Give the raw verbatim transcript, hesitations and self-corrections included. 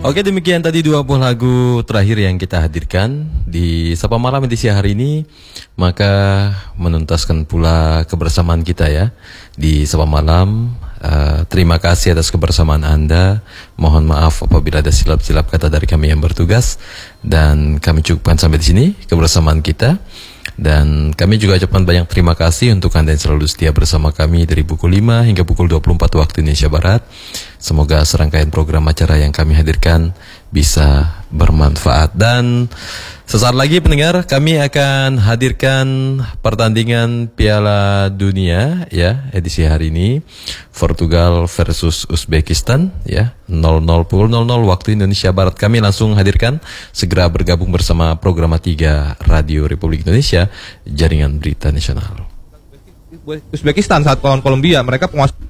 Oke, demikian tadi dua buah lagu terakhir yang kita hadirkan di Sapa Malam edisi hari ini. Maka menuntaskan pula kebersamaan kita ya di Sapa Malam. Uh, terima kasih atas kebersamaan Anda. Mohon maaf apabila ada silap-silap kata dari kami yang bertugas. Dan kami cukupkan sampai di sini kebersamaan kita. Dan kami juga ucapkan banyak terima kasih untuk Anda yang selalu setia bersama kami dari pukul lima hingga pukul dua puluh empat waktu Indonesia Barat. Semoga serangkaian program acara yang kami hadirkan bisa bermanfaat. Dan sesaat lagi pendengar, kami akan hadirkan pertandingan Piala Dunia ya edisi hari ini, Portugal versus Uzbekistan ya, nol nol pukul nol nol waktu Indonesia Barat. Kami langsung hadirkan, segera bergabung bersama Program tiga Radio Republik Indonesia, Jaringan Berita Nasional. Uzbekistan saat lawan Kolombia, mereka penguasa